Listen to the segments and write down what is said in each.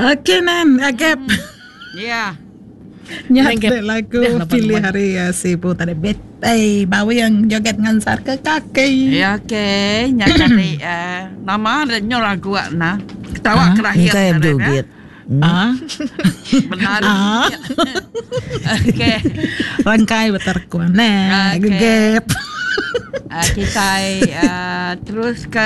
Okey Nan, agak Ya. nyat dek lagu pilih hari sibuk tadi betai bawa yang joget ngansar ke kaki. Ya okey, nyak cari nama ada nyol lagu na. Ketawa kerahir. Kayak joget. Benar. Okey. Rangkai berterkuan. Nah, gegep. Kita terus ke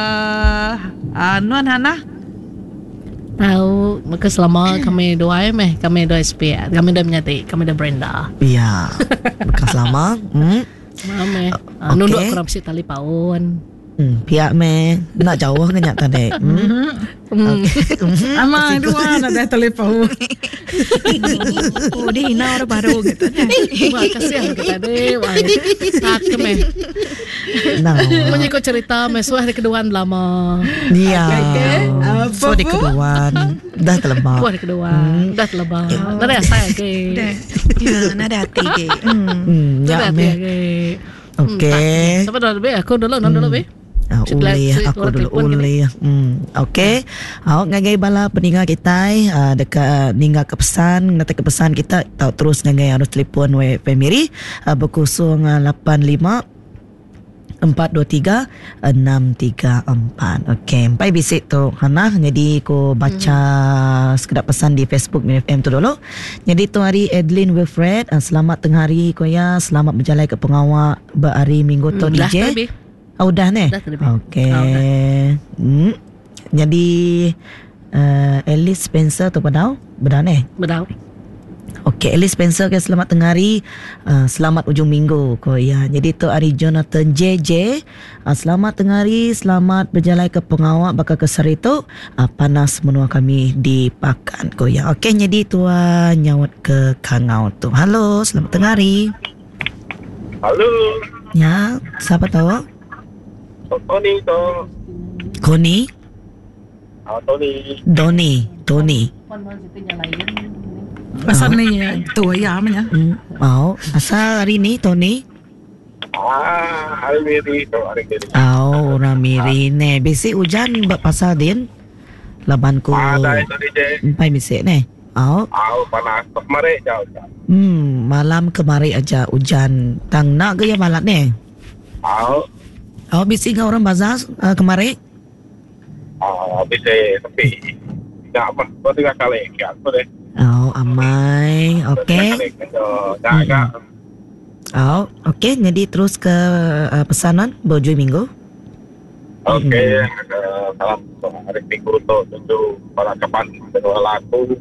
Nuan Hana. Tahu, maka selama kami doa kami doa SP, kami doa menyati, kami doa Brenda. Iya. Bekas lama. Mame, nunduk kurang besi tali paun. Pihak nak jauh kan nyak tadi. Ama dua ada telefon. Dia hina orang baru gitu. Wah, kasihan kita deh. Wah, saat kami. Menyikut cerita mesuah di keduaan lama. Iya. So di keduaan dah terlebak. Wah, di keduaan dah terlebak. Nada saya ke. Ya, nada hati ke. Nada hati ke. Okey. Siapa dulu be? Aku dulu, non dulu be. Aku dulu uli. Okey. Awak ngagai bala peninggal kita dekat ninggal ke pesan, nanti ke pesan kita tahu terus ngagai harus telefon we family berkosong 85 423 634. Okey, sampai bisik tu Hana. Jadi aku baca sekedap pesan di Facebook MFM tu dulu. Jadi tu hari Adeline Wilfred, selamat tengah hari ko ya. Selamat berjalan ke pengawal berhari minggu tu DJ. Udah ni? Okey. Jadi Alice Spencer tu padau? Bedau ni? Bedau. Okey, Alice Spencer ke selamat tengah hari. Selamat ujung minggu ko ya. Jadi tu hari Jonathan JJ. Selamat tengah hari, selamat berjalan ke pengawal bakal ke sari tu. Panas menua kami di Pakan ko ya. Okey, jadi tu nyawat ke Kangau tu. Halo, selamat tengah hari. Halo. Ya, siapa tahu? Tony tu. Koni? Tony. Tony. Pasal ni tu ya namanya. Asal hari ni Tony? Hari Miri tu hari Miri. Orang Miri ni. Bisi hujan pasal din? Laban ko. Ada itu DJ. Empai bisi ni. Panas kemarin jauh. Malam kemarin aja hujan. Tang nak ke ya malam ni? Bisi ke orang bazar kemarin? Bisa tapi tak apa. Kau tinggal kali kiat tu deh. Amai. Okey. Okey. Jadi terus ke pesanan berjui minggu. Okey. Salam hari minggu tu tentu pada kapan kedua lagu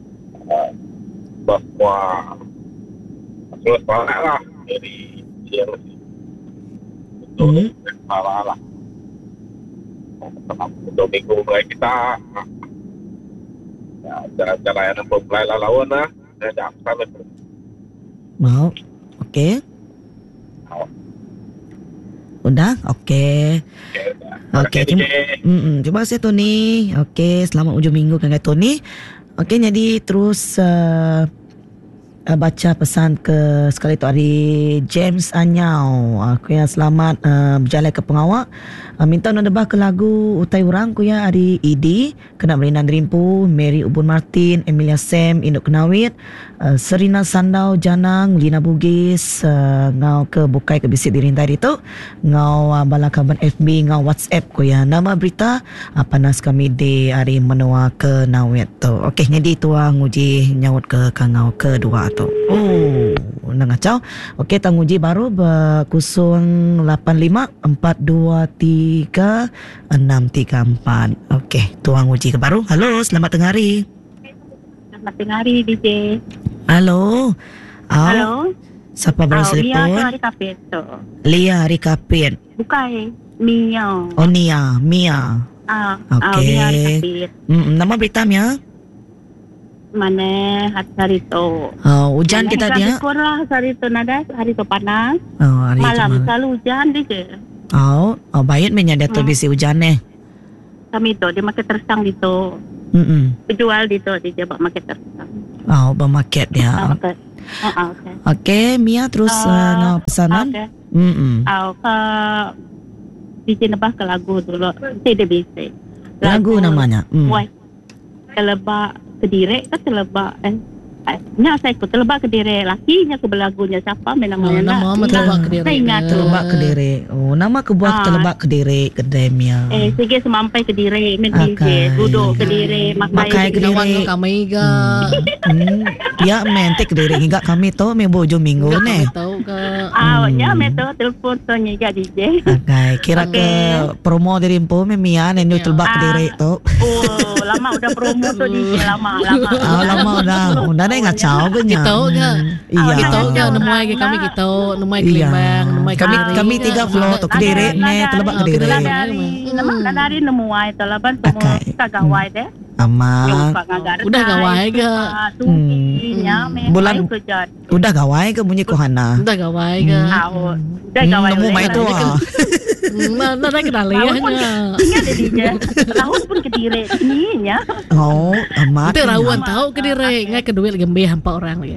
bahwa terus balik lah. Jadi dia betul salah lah. Untuk minggu mulai kita jalan-jalan yang mulai lawan lah. Saya jam sana. Mau? Okey. Udah? Okey. Okey. Terima kasih Tony. Okey, selamat ujung minggu dengan Tony. Okey, jadi terus baca pesan ke sekali tu hari James Anyau. Aku yang selamat berjalan ke pengawal. Minta nak debah ke lagu Utai Urang ku ya hari Idi, kena Merinan Rimpu, Mary Ubun Martin, Emilia Sam, Induk Kenawit, Serina Sandau Janang, Lina Bugis, ngau ke bukai ke bisik diri tadi tu, ngau bala kaban FB, ngau WhatsApp ku ya. Nama berita panas kami di hari menua ke Nawit tu. Okey, jadi tu nguji nyawut ke kangau kedua tu. Nak ngacau. Okey, tang uji baru berkusung 85 423 634. Okey, tuang uji ke baru. Halo, selamat tengah hari. Selamat tengah hari DJ. Halo. Halo. Siapa baru telefon? Lia hari kapit tu. Lia hari kapit. Bukan Mia. Oh Mia. Okey. Lia hari kapit. Nama berita Mia? Mana hari tu? Hujan kita dia. Kurang hari tu nada, hari tu panas. Hari malam selalu hujan DJ. Bayat menyada tu bisi hujan ni. Kami tu dia market tersang di tu. Penjual di tu dia buat market tersang. Bermarket dia. Okey, Mia terus ngau pesanan. Ke DJ nebah ke lagu dulu. TDBC. Lagu namanya. Telebak Kediri ke Telebak nya saya ikut Telebak Kediri lakinya ke belagunya siapa namanya nama Telebak Kediri Telebak Kediri nama kebuah Telebak Kediri kedemia sige semampai Kediri mendige duduk Kediri makai Kediri kami ga ya mente Kediri hingga kami to me bojo minggu ne tahu ke awaknya meto telepon to nya DJ kira ke promo dari Impo me mia ne Telebak Kediri to lama udah promo tuh DJ lama udah deh ngacau genya. Kita enggak. Iya. Kita enggak nemui ke kami kita nemui Kelembang, nemui kami 3 flow to Kediri ne Telebak Kediri. Dari nemuai Teleban semua kita gawai deh. Aman. Udah gawai ke? Bulan udah gawai ke bunyi kohana. Udah gawai ke? Udah gawai. Nemu mai tu Mana dah kenal ya nya. Ingat dia. Laut pun Kediri ininya. Oh, amat. Itu rawan tahu Kediri, ngai kedua lagi gembe hampa orang lagi.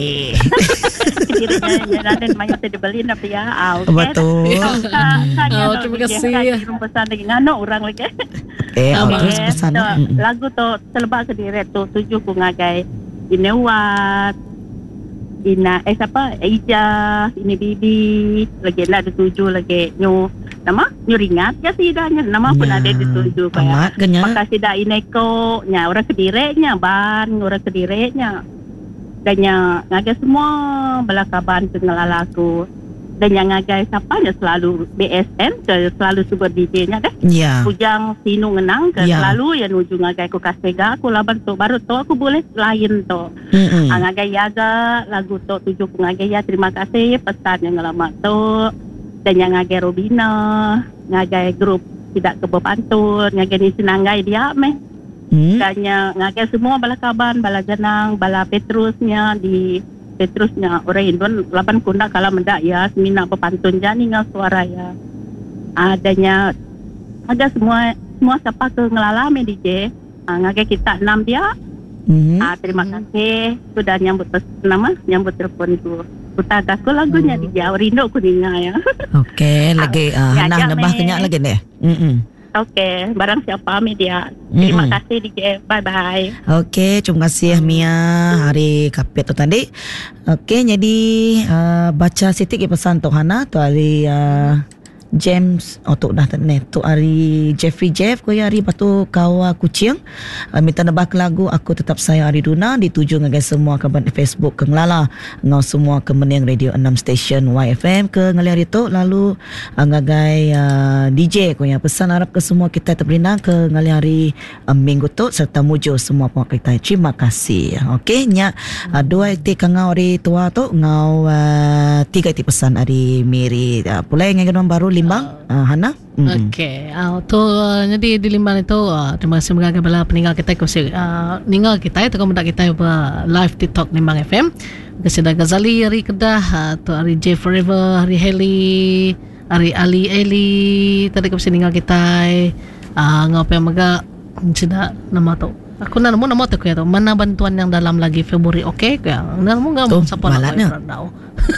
Kediri dan banyak dibeli tapi ya. Betul. Terima kasih. Pesan lagi ngano orang lagi. Terus pesan. Lagu tu Telebak Kediri tu tujuh ku ngagai Inewat Ina siapa Ija ini Bibi lagi nak dituju lagi nyu nama nyu ringat ya sidanya nama pun ada dituju kayak makasih dah Ineko nya orang Kediri nya ban orang Kediri nya dan nya ngagai semua belakaban pengelalaku dan yang ngagai siapanya selalu BSN selalu super DJ nya deh Pujang Sinu Ngenang selalu ya nuju ngagai ku Kastega aku laban tu baru tu aku boleh lain tu ngagai yaga lagu tu tujuh ku ngagai ya terima kasih pesan yang lama tu dan yang ngagai Robina ngagai grup tidak kebopantun ngagai ni senanggai dia meh dan yang ngagai semua bala kaban bala Janang bala Petrusnya di Petrusnya orang Indon 8 kundak kalau mendak ya semina pepantun jani ngau suara ya adanya ada semua siapa ke ngelalami DJ ngagai kita 6 dia terima kasih sudah nyambut telepon itu utaga ku lagunya DJ Rindu kuninga ya okey lagi hanah nambah kenyak lagi deh Okey, barang siapa media. Terima kasih DJ. Bye bye. Okey, terima kasih Mia hari kapit tu tadi. Okey, jadi baca sedikit pesan tu Hana tu hari James tu dah tu hari Jeffrey Jeff ko hari patu kawa kucing minta nebak lagu aku tetap sayang hari Duna dituju ngagai semua kaban Facebook ke ngelala ngau semua ke meneng radio 6 station YFM ke ngali hari tu lalu ngagai DJ ko yang pesan harap ke semua kita terberinang ke ngali hari minggu tu serta mujo semua pengak kita terima kasih okey nya dua ikti kangau hari tua tu ngau 3 ikti pesan hari Miri pulai ngai baru Limbang Hana okey tu jadi di Limbang itu terima kasih mengagai bala peninggal kita ninggal kita itu kemudian kita live TikTok Limbang FM kasih dah Ghazali hari Kedah tu hari J Forever hari Heli hari Ali Eli tadi kasih ninggal kita ngapai mega sudah nama tu aku nak nama tu kaya tu mana bantuan yang dalam lagi Februari okey kaya nama enggak siapa nak tahu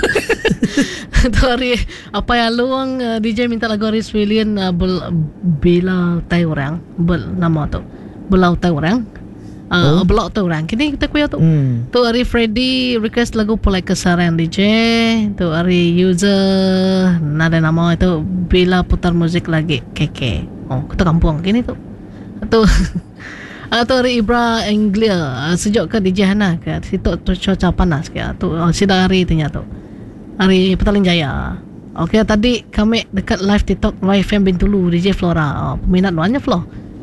tu hari apa yang luang DJ minta lagu Aris William Bila Tai Orang nama tu Belau Tai Orang Belau Tai Orang kini kita kuya tu tu hari Freddy request lagu Pulai Kesaran DJ tu hari user nada nama itu Bila putar muzik lagi keke kita kampung kini tu tu hari Ibra Anglia sejak ke DJ Hana ke situ tu cuaca panas ke tu sidang hari tanya tu hari Petaling Jaya. Okey tadi kami dekat live TikTok YFM Bintulu DJ Flora. Peminat luarnya Flo.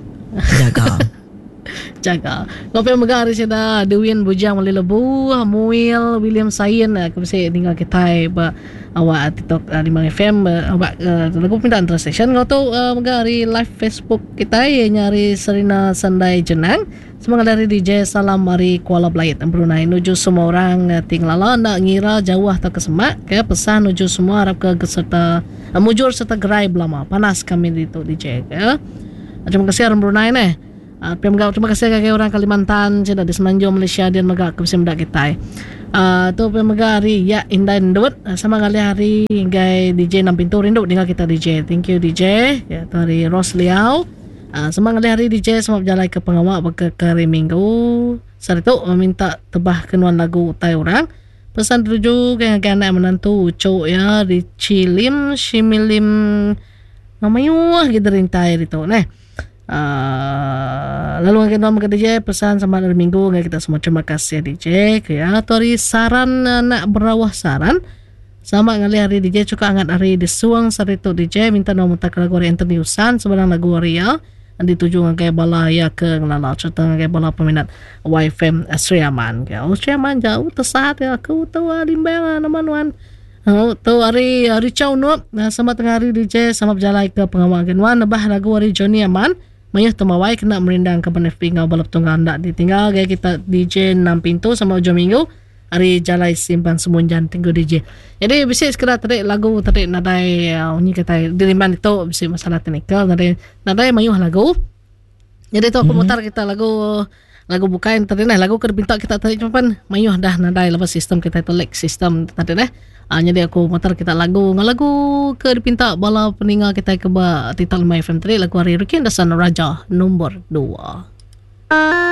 Jaga. Ngopi megah hari seda Dewin Bujang Mali Lebu, Muil William Sain aku mesti tinggal kita awak TikTok 5 FM awak lagu pindahan translation ngoto megah hari live Facebook kita nyari Serina Sandai Jenang. Semangat dari DJ Salam Mari Kuala Belait Brunei nuju semua orang tinglala nak ngira jauh atau kesemak ke pesan nuju semua harap ke serta mujur serta gerai belama panas kami itu DJ ke terima kasih orang Brunei terima kasih kepada orang Kalimantan sudah di Semenanjung Malaysia dan megah ke mendak kita tu pemegah hari ya indah indut sama kali hari hingga DJ 6 pintu rindu dengan kita DJ thank you DJ ya tu hari Ros Liao Semangat hari DJ semua berjalan ke pengawak berkekari minggu. Saat itu meminta tebah kenuan lagu utai orang. Pesan tuju ke anak menantu ucuk ya di Cilim Shimilim namanya gitu rintai itu lalu kenuan ke DJ pesan sama hari minggu kita semua terima kasih DJ ya tori saran nak berawah saran sama ngali hari DJ cuka angat hari di suang saat itu DJ minta nomor tak lagu hari Anthony Usan sebenarnya lagu Ria dituju ngakai bala ya ke ngelala cerita ngakai bala peminat YFM Sriaman ke Sriaman jauh tersat ya aku tahu limbang nama-nuan tu hari cau nup sama tengah hari DJ sama berjalan ke pengawakan wan nebah lagu hari Johnny Aman mayah temawai kena merindang ke penepi ngau balap tunggal ndak ditinggal gaya kita DJ 6 pintu sama ujung minggu hari jalai simpan semunjan tinggu DJ. Jadi bisa sekedar tadi lagu tadi nadai ni kata diriman itu bisa masalah teknikal nadai mayuh lagu. Jadi tu aku mutar kita lagu bukain tadi lagu kerbintak kita tadi cuman mayuh dah nadai lepas sistem kita itu leg sistem tadi jadi aku mutar kita lagu kerbintak bala peningal kita ke Tital My FM tadi lagu hari Rukin Dasan Raja nombor 2.